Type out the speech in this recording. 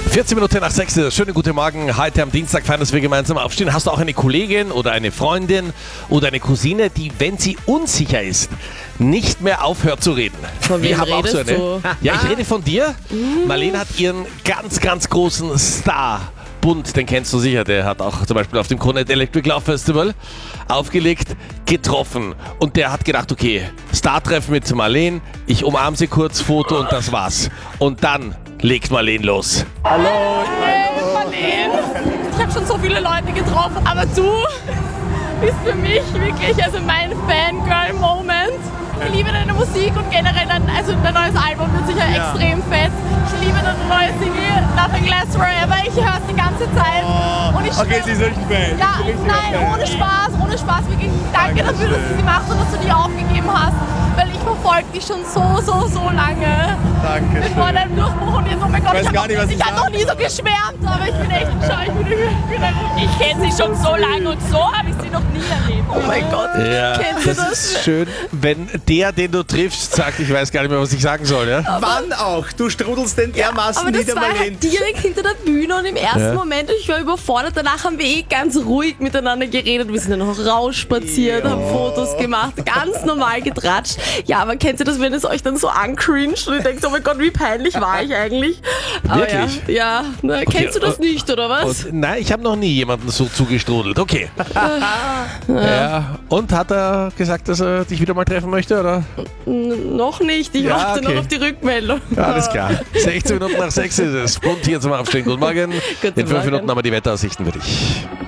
14 Minuten nach 6 ist. Schönen guten Morgen. Heute am Dienstag feiern, dass wir gemeinsam aufstehen. Hast du auch eine Kollegin oder eine Freundin oder eine Cousine, die, wenn sie unsicher ist, nicht mehr aufhört zu reden? Von wem redest du? Ja, ich rede von dir. Marlene hat ihren ganz, ganz großen Star. Bund, den kennst du sicher, der hat auch zum Beispiel auf dem Kronet Electric Love Festival aufgelegt, getroffen. Und der hat gedacht, okay, Star-Treffen mit Marlene, ich umarme sie kurz, Foto und das war's. Und dann legt Marlene los. Hallo, Marlene. Ich habe schon so viele Leute getroffen, aber du bist für mich wirklich mein Fangirl-Moment. Ich liebe deine Musik und generell dein neues Album wird sicher extrem fett. Ich liebe deine neue Single, Nothing Lasts Forever. Ich höre es die ganze Zeit. Und ich Okay, sie ist wirklich Fan. Ja, nein, ohne Spaß. Wirklich danke dafür, dass du sie machst und dass du die aufgegeben hast. Weil ich verfolge dich schon so lange. Danke. Vor deinem Durchbruch und jetzt, oh mein Gott, Ich weiß gar nicht, was ich ich habe noch nie so geschwärmt, aber ich bin echt Ich kenne sie schon so lange und so habe ich sie noch nie erlebt. oh mein Gott, Ja, kennst du das das? ist schön, wenn der, den du triffst, sagt, ich weiß gar nicht mehr, was ich sagen soll. Ja? Wann auch? Du strudelst den dermaßen Aber das nieder, war Marlene. halt direkt hinter der Bühne und im ersten Moment, ich war überfordert, danach haben wir ganz ruhig miteinander geredet, wir sind dann noch rausspaziert, haben Fotos gemacht, ganz normal getratscht. Ja, aber kennt ihr das, wenn es euch dann so ancringed und ihr denkt, oh mein Gott, wie peinlich war ich eigentlich? Aber Wirklich? Ja, kennst du das nicht, oder was? Und, nein, ich habe noch nie jemanden so zugestrudelt. Okay. Ja. Und hat er gesagt, dass er dich wieder mal treffen möchte, oder? Noch nicht, ich Ja, warte okay. noch auf die Rückmeldung. Ja, alles klar. 16 Minuten nach 6 ist es. Bund hier zum Aufstehen. Guten Morgen. Guten In 5 Morgen. Minuten haben wir die Wetteraussichten für dich.